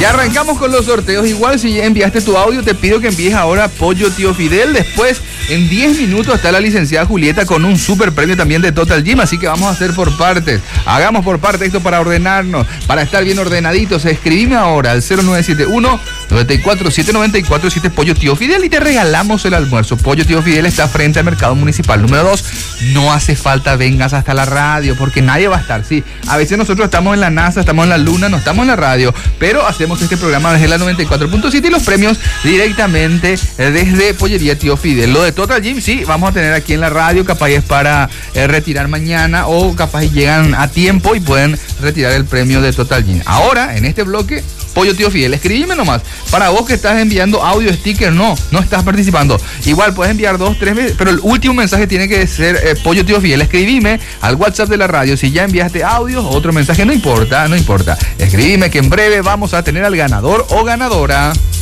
Ya arrancamos con los sorteos. Igual si ya enviaste tu audio, te pido que envíes ahora Pollo Tío Fidel. Después, en 10 minutos, está la licenciada Julieta con un super premio también de Total Gym. Así que vamos a hacer por partes. Hagamos por partes esto para ordenarnos, para estar bien ordenaditos. Escribime ahora al 0971-94794-7 Pollo Tío Fidel y te regalamos el almuerzo. Pollo Tío Fidel está frente al Mercado Municipal. Número 2, no hace falta vengas hasta la radio porque nadie va a estar. Sí, a veces nosotros estamos en la NASA, estamos en la Luna, no estamos en la radio, pero hacemos este programa desde la 94.7 y los premios directamente desde Pollería Tío Fidel. Lo de Total Gym, sí, vamos a tener aquí en la radio, capaz es para retirar mañana o capaz llegan a tiempo y pueden retirar el premio de Total Gym. Ahora, en este bloque, Pollo Tío Fidel, escribime nomás. Para vos que estás enviando audio sticker, no estás participando. Igual puedes enviar 2, 3 veces, pero el último mensaje tiene que ser Pollo Tío Fidel. Escribime al WhatsApp de la radio. Si ya enviaste audio, otro mensaje, no importa. Escribime que en breve vamos a tener al ganador o ganadora.